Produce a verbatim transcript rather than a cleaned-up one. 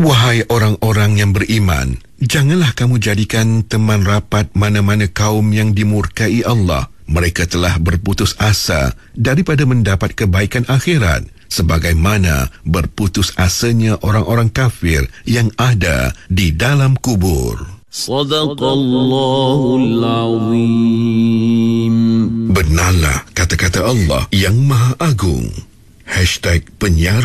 Wahai orang-orang yang beriman, janganlah kamu jadikan teman rapat mana-mana kaum yang dimurkai Allah. Mereka telah berputus asa daripada mendapat kebaikan akhirat, sebagaimana berputus asanya orang-orang kafir yang ada di dalam kubur. Sadaqallahul Azim. Benarlah kata-kata Allah yang Maha Agung. Hashtag penyiar